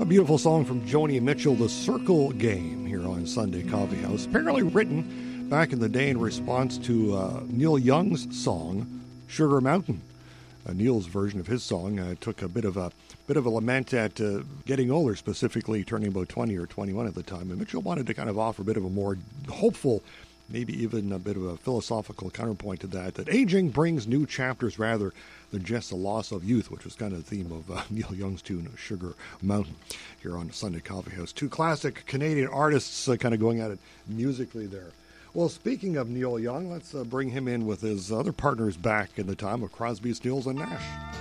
A beautiful song from Joni Mitchell, The Circle Game, here on Sunday Coffee House. Apparently written back in the day in response to Neil Young's song, Sugar Mountain. Neil's version of his song took a bit of a lament at getting older, specifically turning about 20 or 21 at the time. And Mitchell wanted to kind of offer a bit of a more hopeful, maybe even a bit of a philosophical counterpoint to that aging brings new chapters rather than just the loss of youth, which was kind of the theme of Neil Young's tune, Sugar Mountain, here on Sunday Coffee House. Two classic Canadian artists kind of going at it musically there. Well, speaking of Neil Young, let's bring him in with his other partners back in the time of Crosby, Stills, and Nash.